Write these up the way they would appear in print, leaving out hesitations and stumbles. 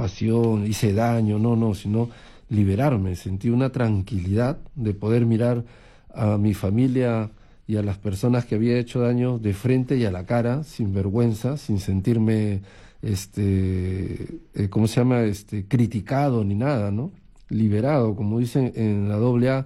preocupación, hice daño, no, sino liberarme. Sentí una tranquilidad de poder mirar a mi familia y a las personas que había hecho daño de frente y a la cara, sin vergüenza, sin sentirme, ¿cómo se llama?, criticado ni nada, ¿no? Liberado, como dicen en la AA,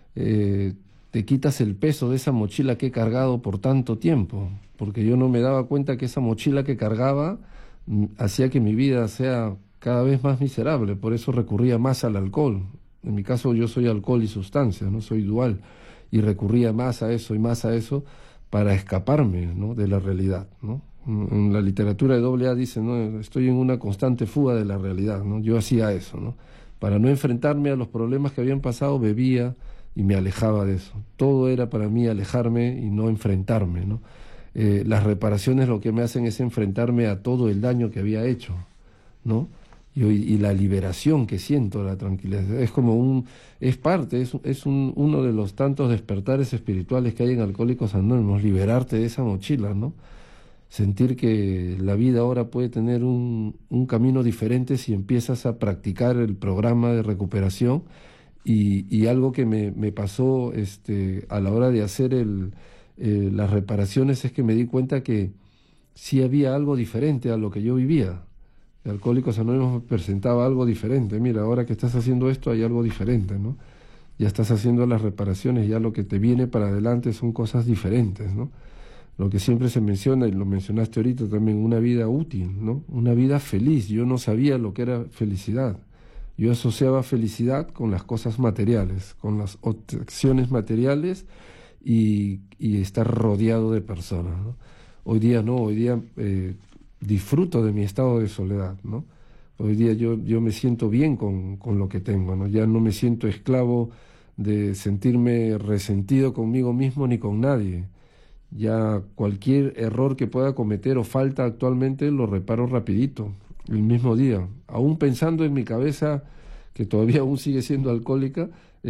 te quitas el peso de esa mochila que he cargado por tanto tiempo, porque yo no me daba cuenta que esa mochila que cargaba hacía que mi vida sea cada vez más miserable, por eso recurría más al alcohol. En mi caso yo soy alcohol y sustancias, no soy dual, y recurría más a eso y más a eso para escaparme, ¿no?, de la realidad, ¿no? En la literatura de AA dice, ¿no?, estoy en una constante fuga de la realidad, ¿no? Yo hacía eso, ¿no? Para no enfrentarme a los problemas que habían pasado, bebía y me alejaba de eso. Todo era para mí alejarme y no enfrentarme, ¿no? Las reparaciones lo que me hacen es enfrentarme a todo el daño que había hecho, ¿no? Y la liberación que siento, la tranquilidad, es como uno de los tantos despertares espirituales que hay en Alcohólicos Anónimos, liberarte de esa mochila, ¿no? Sentir que la vida ahora puede tener un camino diferente si empiezas a practicar el programa de recuperación. Y algo que me pasó a la hora de hacer las reparaciones es que me di cuenta que sí había algo diferente a lo que yo vivía. Alcohólicos Anónimos me presentaba algo diferente. Mira, ahora que estás haciendo esto hay algo diferente, ¿no? Ya estás haciendo las reparaciones, ya lo que te viene para adelante son cosas diferentes, ¿no? Lo que siempre se menciona, y lo mencionaste ahorita también, una vida útil, ¿no? Una vida feliz. Yo no sabía lo que era felicidad. Yo asociaba felicidad con las cosas materiales, con las acciones materiales y estar rodeado de personas, ¿no? Hoy día no, hoy día disfruto de mi estado de soledad, ¿no? Hoy día yo me siento bien con lo que tengo, ¿no? Ya no me siento esclavo de sentirme resentido conmigo mismo ni con nadie. Ya cualquier error que pueda cometer o falta actualmente lo reparo rapidito, el mismo día. Aún pensando en mi cabeza, que todavía aún sigue siendo alcohólica,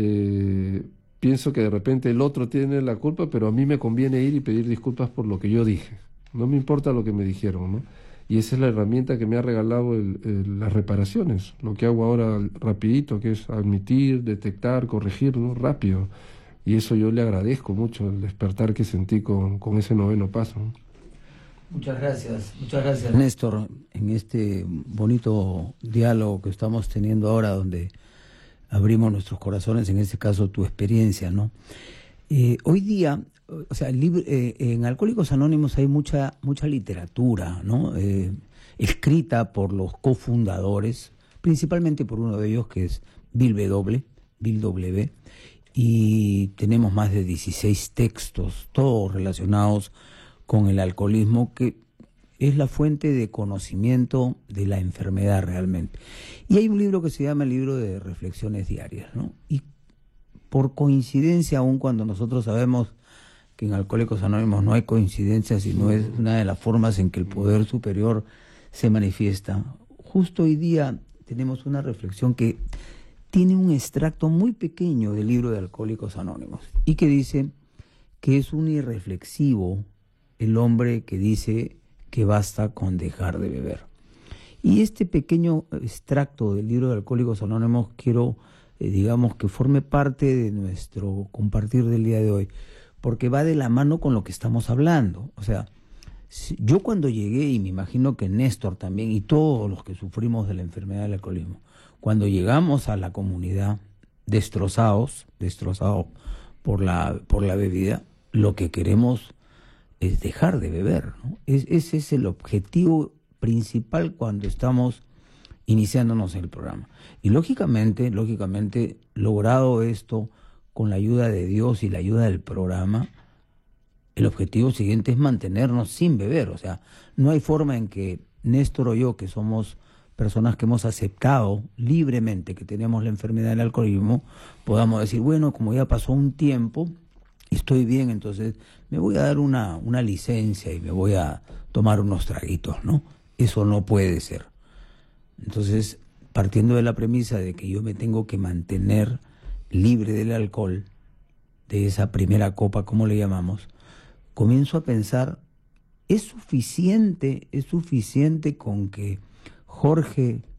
pienso que de repente el otro tiene la culpa, pero a mí me conviene ir y pedir disculpas por lo que yo dije. No me importa lo que me dijeron, ¿no? Y esa es la herramienta que me ha regalado las reparaciones. Lo que hago ahora rapidito, que es admitir, detectar, corregir, ¿no? Rápido. Y eso yo le agradezco mucho, el despertar que sentí con ese 9º paso, ¿no? Muchas gracias Néstor, en este bonito diálogo que estamos teniendo ahora, donde abrimos nuestros corazones, en este caso tu experiencia, ¿no? Hoy día, o sea, en Alcohólicos Anónimos hay mucha literatura, ¿no? Escrita por los cofundadores, principalmente por uno de ellos que es Bill W. Y tenemos más de 16 textos, todos relacionados con el alcoholismo, que es la fuente de conocimiento de la enfermedad realmente. Y hay un libro que se llama el libro de reflexiones diarias, ¿no? Y por coincidencia, aun cuando nosotros sabemos que en Alcohólicos Anónimos no hay coincidencia, sino es una de las formas en que el poder superior se manifiesta, justo hoy día tenemos una reflexión que tiene un extracto muy pequeño del libro de Alcohólicos Anónimos y que dice que es un irreflexivo el hombre que dice que basta con dejar de beber. Y este pequeño extracto del libro de Alcohólicos Anónimos quiero, digamos, que forme parte de nuestro compartir del día de hoy, porque va de la mano con lo que estamos hablando. O sea, yo cuando llegué, y me imagino que Néstor también, y todos los que sufrimos de la enfermedad del alcoholismo, cuando llegamos a la comunidad destrozados por la bebida, lo que queremos es dejar de beber, ¿no? Ese es el objetivo principal cuando estamos iniciándonos en el programa. Y lógicamente, logrado esto con la ayuda de Dios y la ayuda del programa, el objetivo siguiente es mantenernos sin beber. O sea, no hay forma en que Néstor o yo, que somos personas que hemos aceptado libremente que tenemos la enfermedad del alcoholismo, podamos decir, bueno, como ya pasó un tiempo, estoy bien, entonces me voy a dar una licencia y me voy a tomar unos traguitos, ¿no? Eso no puede ser. Entonces, partiendo de la premisa de que yo me tengo que mantener libre del alcohol, de esa primera copa, como le llamamos, comienzo a pensar, ¿es suficiente con que Jorge